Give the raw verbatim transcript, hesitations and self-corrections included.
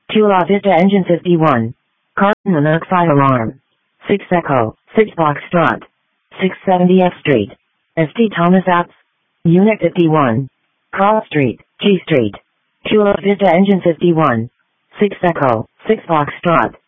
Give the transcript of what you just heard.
Chula Vista Engine fifty-one. Car Nanook Fire Alarm. six Echo, six Foxtrot. six seventy F Street. S T Thomas Apps. Unit fifty-one. Cross Street, G Street. Chula Vista Engine fifty-one. six Echo, six Foxtrot.